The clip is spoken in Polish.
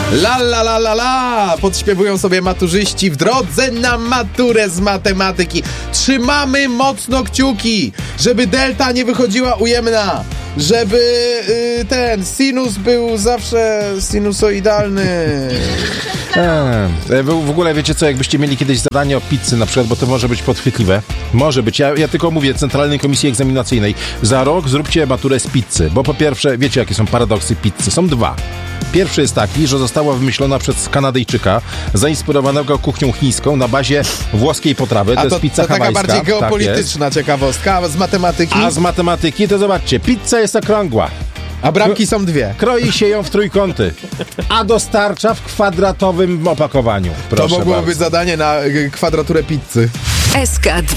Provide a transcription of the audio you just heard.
La la la la la! Podśpiewują sobie maturzyści w drodze na maturę z matematyki. Trzymamy mocno kciuki, żeby delta nie wychodziła ujemna, żeby ten sinus był zawsze sinusoidalny. W ogóle wiecie co, jakbyście mieli kiedyś zadanie o pizzy na przykład, bo to może być podchwytliwe. Może być. Ja tylko mówię Centralnej Komisji Egzaminacyjnej. Za rok zróbcie maturę z pizzy, bo po pierwsze, wiecie jakie są paradoksy pizzy? Są dwa. Pierwszy jest taki, że została wymyślona przez Kanadyjczyka, zainspirowanego kuchnią chińską na bazie włoskiej potrawy. To jest pizza hawajska. Taka bardziej geopolityczna ciekawostka. A z matematyki? A z matematyki to zobaczcie, pizza jest okrągła. A bramki są dwie. Kroi się ją w trójkąty, a dostarcza w kwadratowym opakowaniu. Proszę to mogłoby bardzo. być zadanie na kwadraturę pizzy. SK2